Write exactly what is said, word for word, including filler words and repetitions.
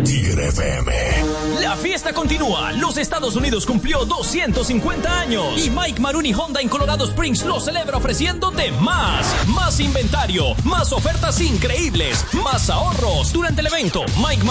Tigre F M. La fiesta continúa. Los Estados Unidos cumplió doscientos cincuenta años y Mike Maroney Honda en Colorado Springs lo celebra ofreciéndote más. Más inventario, más ofertas increíbles, más ahorros. Durante el evento, Mike